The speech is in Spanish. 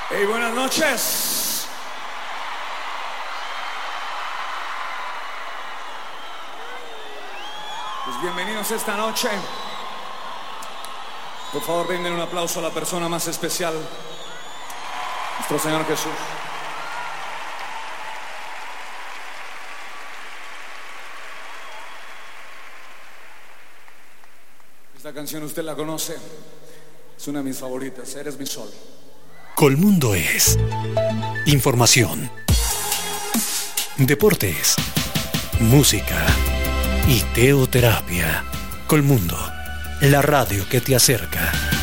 Hey, buenas noches. Pues bienvenidos esta noche. Por favor, brinden un aplauso a la persona más especial, nuestro Señor Jesús. Esta canción usted la conoce, es una de mis favoritas, Eres mi sol. Colmundo es información, deportes, música y teoterapia. Colmundo, la radio que te acerca.